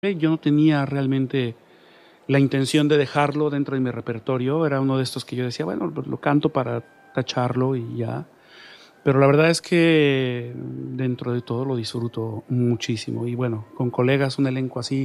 Yo no tenía realmente la intención de dejarlo dentro de mi repertorio. Era uno de estos que yo decía, bueno, pues lo canto para tacharlo y ya. Pero la verdad es que dentro de todo lo disfruto muchísimo. Y bueno, con colegas, un elenco así,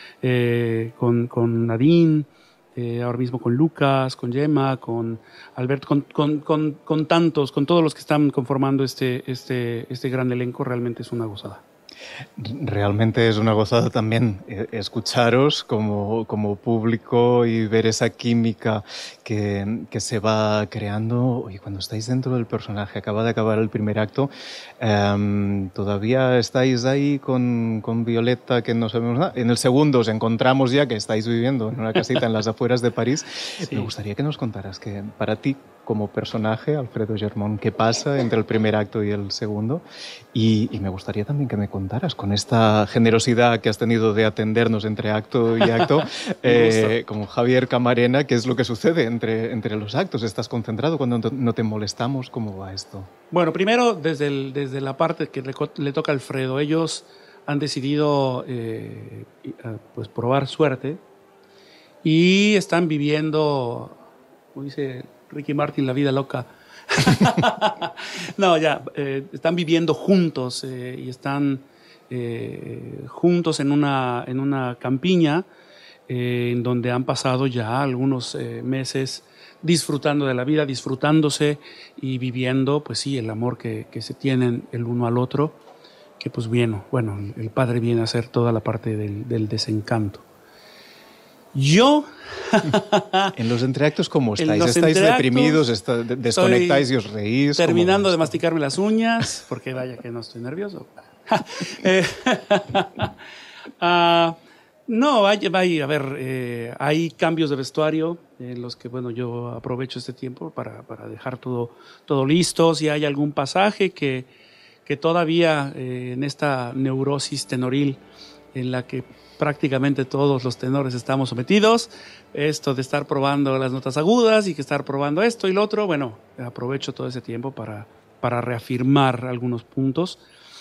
con Nadine, ahora mismo con Lucas, con Gemma, con Alberto, con tantos, con todos los que están conformando este gran elenco, realmente es una gozada. Realmente es una gozada también escucharos como público y ver esa química que se va creando. Y cuando estáis dentro del personaje, acaba de acabar el primer acto, todavía estáis ahí con Violeta, que no sabemos nada. En el segundo os encontramos ya que estáis viviendo en una casita en las afueras de París. Sí. Me gustaría que nos contaras que para ti, como personaje, Alfredo Germón, ¿qué pasa entre el primer acto y el segundo? Y me gustaría también que me contaras, con esta generosidad que has tenido de atendernos entre acto y acto, como Javier Camarena, ¿qué es lo que sucede entre los actos? ¿Estás concentrado cuando no te molestamos? ¿Cómo va esto? Bueno, primero desde la parte que le toca a Alfredo, ellos han decidido pues probar suerte y están viviendo, como dice Ricky Martin, la vida loca. No, ya, están viviendo juntos y están juntos en una campiña en donde han pasado ya algunos meses disfrutando de la vida, disfrutándose y viviendo, pues sí, el amor que se tienen el uno al otro, que pues bueno, el padre viene a hacer toda la parte del desencanto. Yo... En los entreactos, ¿cómo estáis? ¿Estáis deprimidos? ¿Desconectáis y os reís? Terminando de masticarme las uñas, porque vaya que no estoy nervioso. No, a ver, hay cambios de vestuario en los que, bueno, yo aprovecho este tiempo para dejar todo listo. Si hay algún pasaje que todavía en esta neurosis tenoril en la que prácticamente todos los tenores estamos sometidos, esto de estar probando las notas agudas y que estar probando esto y lo otro, bueno, aprovecho todo ese tiempo para reafirmar algunos puntos.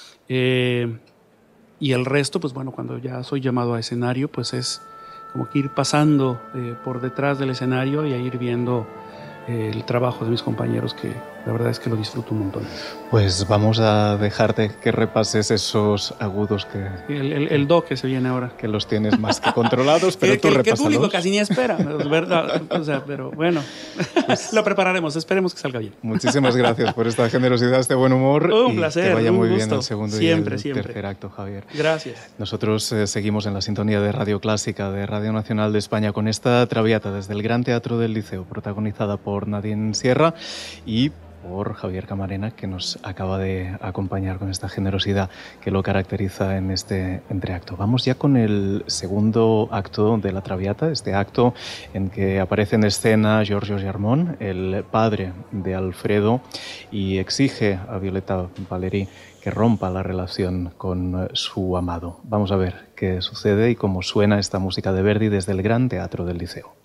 Y el resto, pues bueno, cuando ya soy llamado a escenario, pues es como que ir pasando por detrás del escenario y a ir viendo el trabajo de mis compañeros, que la verdad es que lo disfruto un montón. Pues vamos a dejarte que repases esos agudos que... El do que se viene ahora. Que los tienes más que controlados, pero tú repásalos. Que el público casi ni espera, ¿verdad? O sea, pero bueno, pues, lo prepararemos, esperemos que salga bien. Muchísimas gracias por esta generosidad, este buen humor. Un placer, que vaya muy gusto. bien el segundo siempre, y el tercer acto, Javier. Gracias. Nosotros seguimos en la sintonía de Radio Clásica, de Radio Nacional de España, con esta Traviata desde el Gran Teatro del Liceo, protagonizada por Nadine Sierra y por Javier Camarena, que nos acaba de acompañar con esta generosidad que lo caracteriza en este entreacto. Vamos ya con el segundo acto de la Traviata, este acto en que aparece en escena Giorgio Germón, el padre de Alfredo, y exige a Violeta Valery que rompa la relación con su amado. Vamos a ver qué sucede y cómo suena esta música de Verdi desde el Gran Teatro del Liceo.